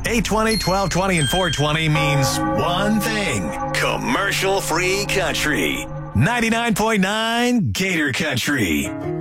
820, 1220, and 420 means one thing. Commercial-free country. 99.9 Gator Country.